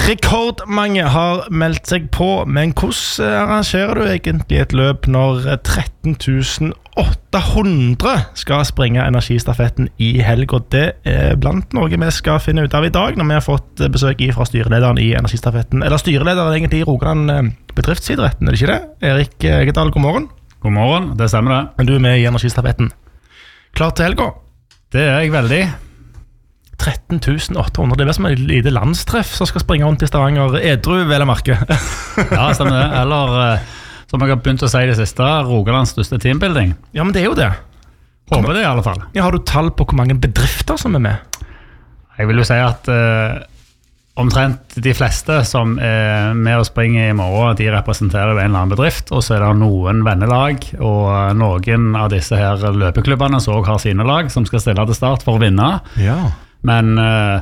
Rekordmange har meldt seg på, men hvordan arrangerer du egentlig et løp når 13 800 skal springe energistafetten i helg? Og det er blant noe vi skal finne ut av i dag, når vi har fått besøk fra styrelederen i energistafetten, eller styrelederen egentlig i Rogaland bedriftsidretten, er det ikke det? Erik Egedal, god morgen. God morgen, det stemmer det. Men du er med i energistafetten. Klar til helga? Det er jeg veldig. 13 800, det er som et lite landstreff som skal springe rundt i Stavanger, edru vel å merke. Ja, stemmer det. Eller, som jeg har begynt å si det siste, Rogalands største teambuilding. Ja, men det er jo det. Håper det i alle fall. Ja, har du tall på hvor mange bedrifter som er med? Jeg vil jo si at omtrent de fleste som er med å springe i morgen, de representerer en eller annen bedrift, og så er det noen vennelag, og noen av disse her løpeklubbene som også har sine lag, som skal stille til start for å vinne. Ja. Men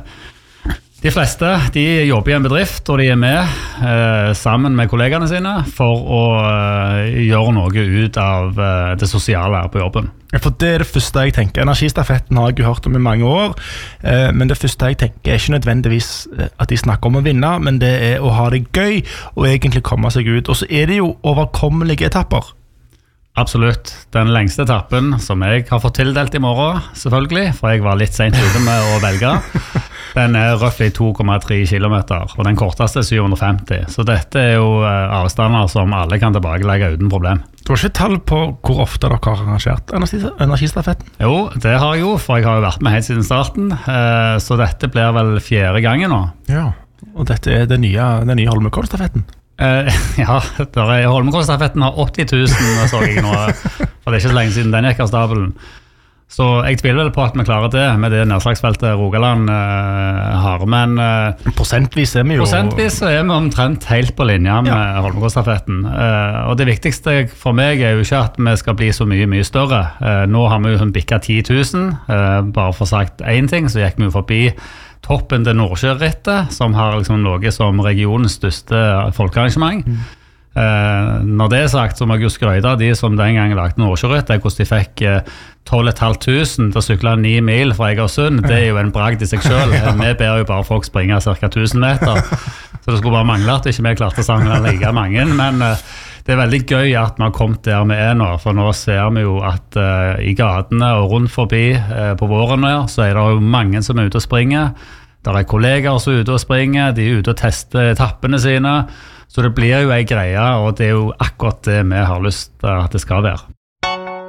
de fleste, de jobber i en bedrift, og de er med sammen med kollegene sine for å gjøre noe ut av det sosiale her på jobben. For det er det første jeg tenker. Energistafetten har jeg jo hørt om i mange år, men det første jeg tenker er ikke nødvendigvis at de snakker om å vinne, men det er å ha det gøy og egentlig komme seg ut. Og så er det jo overkommelige etapper. Absolutt. Den lengste etappen som jeg har fått tildelt i morgen, selvfølgelig, for jeg var litt sent ute med å velge, den er røftlig 2,3 kilometer, og den korteste er 750. Så dette er jo avstander som alle kan tilbakelegge uten problem. Du har ikke tall på hvor ofte dere har arrangert energistafetten? Jo, det har jeg jo, for jeg har jo vært med helt siden starten, så dette blir vel 4. gangen nå. Ja, og dette er den nye Holmenkollstafetten? Ja, Holmenkollstafetten har 80 000, så jeg nå, for det er ikke så lenge siden den gikk av stabelen. Så jeg tviler vel på at vi klarer det med det nedslagsfeltet Rogaland har, men prosentvis er vi jo... Prosentvis er vi omtrent helt på linje med Holmenkollstafetten. Og det viktigste for meg er jo ikke at vi skal bli så mye større. Nå har vi jo bikket 10 000, bare for sagt en ting, så gikk vi jo forbi toppen til Nordsjørittet, som har liksom noe som regionens største folkearrangement. Når det er sagt, så må jeg jo skrøyte av de som den gangen lagde Nordsjørittet, hvordan de fikk 12 500 til å sykle 9 mil fra Egersund. Det er jo en bragd i seg selv. Vi ber jo bare folk springe ca. 1000 meter, så det skulle bare mangle at ikke vi klarte å samle like mange, men det er veldig gøy at vi har kommet der vi er nå, for nå ser vi jo at i gatene og rundt forbi på våren her, så er det jo mange som er ute og springer. Der er kollegaer som er ute og springer, de er ute og tester etappene sine, så det blir jo en greie, og det er jo akkurat det vi har lyst til at det skal være.